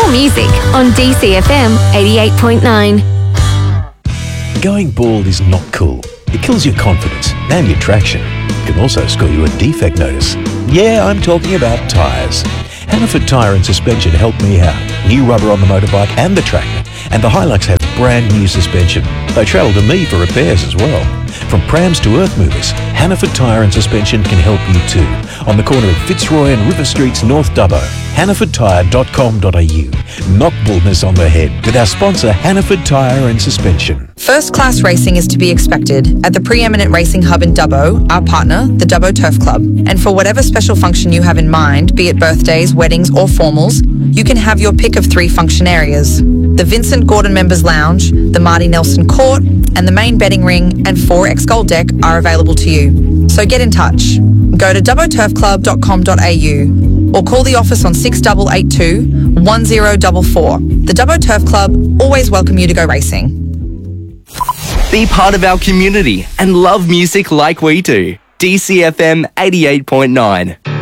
More music on DCFM 88.9. Going bald is not cool. It kills your confidence and your traction. It can also score you a defect notice. Yeah, I'm talking about tyres. Hannaford Tyre and Suspension helped me out. New rubber on the motorbike and the tractor. And the Hilux has brand new suspension. They travel to me for repairs as well. From prams to earth movers, Hannaford Tyre and Suspension can help you too. On the corner of Fitzroy and River Streets, North Dubbo. HannafordTyre.com.au. Knock baldness on the head with our sponsor Hannaford Tyre and Suspension. First class racing is to be expected at the preeminent racing hub in Dubbo, our partner, the Dubbo Turf Club. And for whatever special function you have in mind, be it birthdays, weddings or formals, you can have your pick of 3 function areas. The Vincent Gordon Members Lounge, the Marty Nelson Court, and the main betting ring and 4X Gold Deck are available to you. So get in touch. Go to dubboturfclub.com.au or call the office on 6882 1044. The Dubbo Turf Club always welcome you to go racing. Be part of our community and love music like we do. DCFM 88.9.